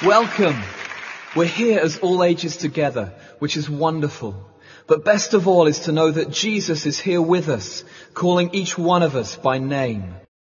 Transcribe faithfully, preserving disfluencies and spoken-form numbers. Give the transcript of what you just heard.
Welcome. We're here as all ages together, which is wonderful. But best of all is to know that Jesus is here with us, calling each one of us by name.